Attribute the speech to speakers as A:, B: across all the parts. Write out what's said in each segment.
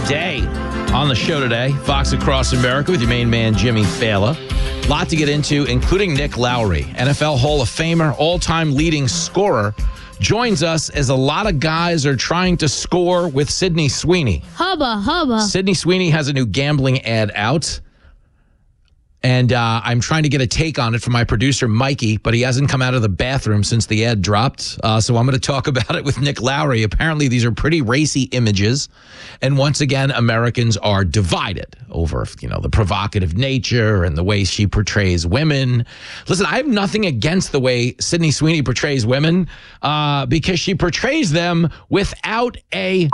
A: day on the show today. Fox Across America with your main man, Jimmy Fallon. A lot to get into, including Nick Lowry, NFL Hall of Famer, all-time leading scorer, joins us as a lot of guys are trying to score with Sydney Sweeney.
B: Hubba, hubba.
A: Sydney Sweeney has a new gambling ad out. And I'm trying to get a take on it from my producer, Mikey, but he hasn't come out of the bathroom since the ad dropped. So I'm going to talk about it with Nick Lowry. Apparently, these are pretty racy images. And once again, Americans are divided over, the provocative nature and the way she portrays women. Listen, I have nothing against the way Sydney Sweeney portrays women because she portrays them without a...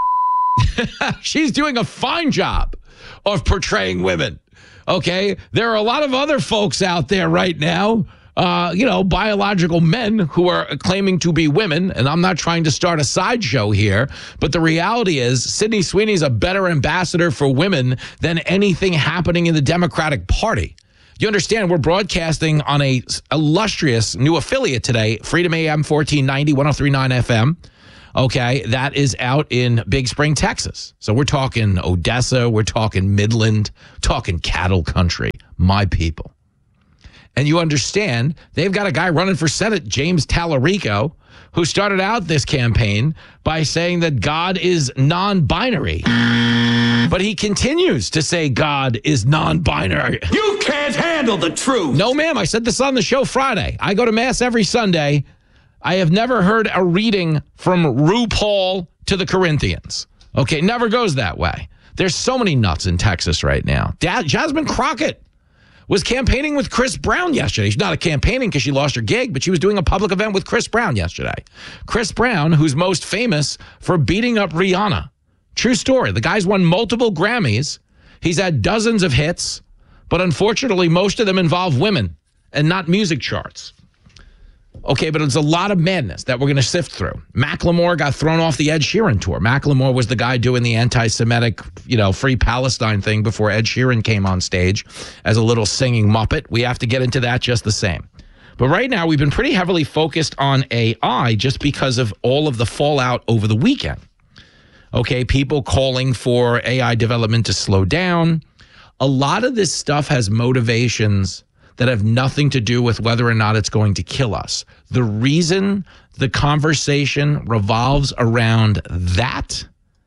A: She's doing a fine job of portraying women. Okay, there are a lot of other folks out there right now, biological men who are claiming to be women, and I'm not trying to start a sideshow here, but the reality is Sydney Sweeney's a better ambassador for women than anything happening in the Democratic Party. You understand, we're broadcasting on a illustrious new affiliate today, Freedom AM 1490, 103.9 FM. Okay, that is out in Big Spring, Texas. So we're talking Odessa, we're talking Midland, talking cattle country, my people. And you understand, they've got a guy running for Senate, James Tallarico, who started out this campaign by saying that God is non-binary. But he continues to say God is non-binary.
C: You can't handle the truth.
A: No, ma'am, I said this on the show Friday. I go to Mass every Sunday. I have never heard a reading from RuPaul to the Corinthians. Okay, never goes that way. There's so many nuts in Texas right now. Jasmine Crockett was campaigning with Chris Brown yesterday. She's not campaigning because she lost her gig, but she was doing a public event with Chris Brown yesterday. Chris Brown, who's most famous for beating up Rihanna. True story. The guy's won multiple Grammys. He's had dozens of hits, but unfortunately, most of them involve women and not music charts. Okay, but it's a lot of madness that we're going to sift through. Macklemore got thrown off the Ed Sheeran tour. Macklemore was the guy doing the anti-Semitic, Free Palestine thing before Ed Sheeran came on stage as a little singing Muppet. We have to get into that just the same. But right now, we've been pretty heavily focused on AI just because of all of the fallout over the weekend. Okay, people calling for AI development to slow down. A lot of this stuff has motivations that have nothing to do with whether or not it's going to kill us. The reason the conversation revolves around that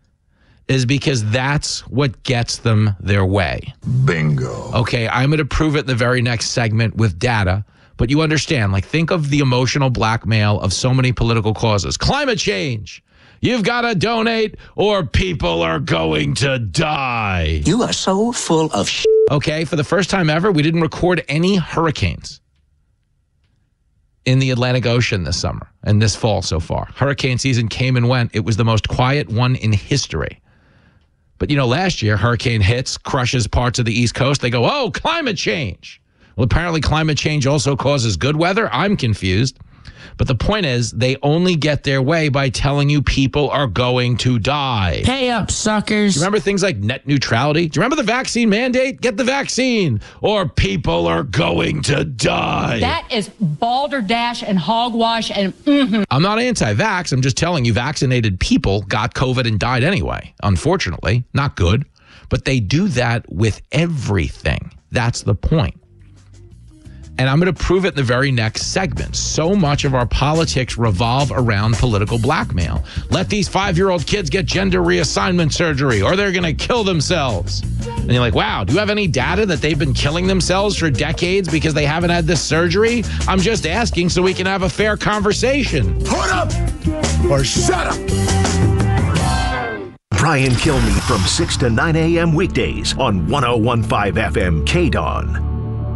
A: is because that's what gets them their way.
C: Bingo.
A: Okay, I'm going to prove it in the very next segment with data, but you understand, think of the emotional blackmail of so many political causes. Climate change. You've got to donate or people are going to die.
C: You are so full of shit.
A: Okay, for the first time ever, we didn't record any hurricanes in the Atlantic Ocean this summer and this fall so far. Hurricane season came and went. It was the most quiet one in history. But, last year, hurricane hits, crushes parts of the East Coast. They go, oh, climate change. Well, apparently climate change also causes good weather. I'm confused. But the point is, they only get their way by telling you people are going to die.
B: Pay up, suckers.
A: Do you remember things like net neutrality? Do you remember the vaccine mandate? Get the vaccine, or people are going to die.
D: That is balderdash and hogwash and
A: I'm not anti-vax. I'm just telling you, vaccinated people got COVID and died anyway. Unfortunately, not good. But they do that with everything. That's the point. And I'm going to prove it in the very next segment. So much of our politics revolve around political blackmail. Let these 5-year-old kids get gender reassignment surgery or they're going to kill themselves. And you're like, wow, do you have any data that they've been killing themselves for decades because they haven't had this surgery? I'm just asking so we can have a fair conversation.
C: Put up or shut up.
E: Brian Kilmeade from 6 to 9 a.m. weekdays on 101.5 FM KDAWN.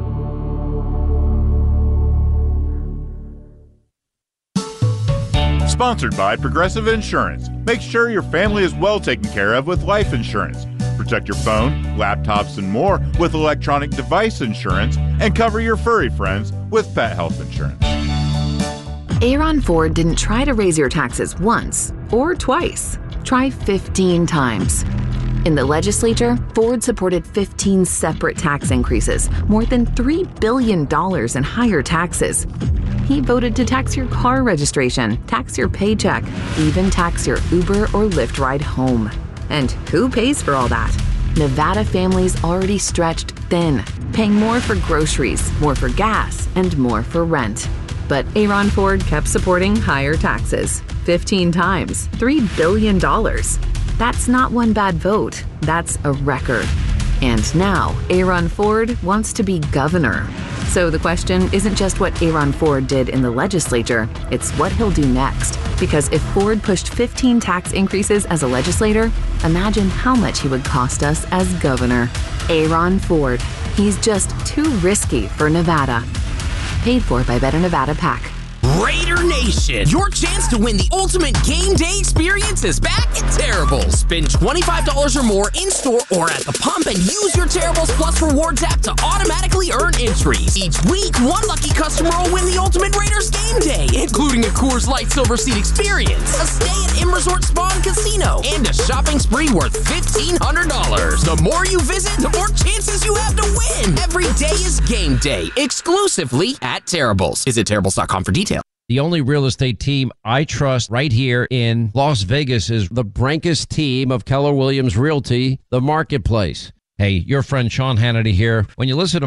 F: Sponsored by Progressive Insurance. Make sure your family is well taken care of with life insurance. Protect your phone, laptops, and more with electronic device insurance, and cover your furry friends with pet health insurance.
G: Aaron Ford didn't try to raise your taxes once or twice. Try 15 times. In the legislature, Ford supported 15 separate tax increases, more than $3 billion in higher taxes. He voted to tax your car registration, tax your paycheck, even tax your Uber or Lyft ride home. And who pays for all that? Nevada families already stretched thin, paying more for groceries, more for gas, and more for rent. But Aaron Ford kept supporting higher taxes, 15 times, $3 billion. That's not one bad vote, that's a record. And now, Aaron Ford wants to be governor. So the question isn't just what Aaron Ford did in the legislature, it's what he'll do next. Because if Ford pushed 15 tax increases as a legislator, imagine how much he would cost us as governor. Aaron Ford. He's just too risky for Nevada. Paid for by Better Nevada PAC.
H: Raider Nation, your chance to win the ultimate game day experience is back at Terribles. Spend $25 or more in-store or at the pump and use your Terribles Plus Rewards app to automatically earn entries. Each week, one lucky customer will win the ultimate Raiders game day, including a Coors Light Silver Seat experience, a stay at M Resort Spa and Casino, and a shopping spree worth $1,500. The more you visit, the more chances you have to win. Every day is game day, exclusively at Terribles. Visit Terribles.com for details.
I: The only real estate team I trust right here in Las Vegas is the Brankus team of Keller Williams Realty, The Marketplace. Hey, your friend Sean Hannity here. When you listen to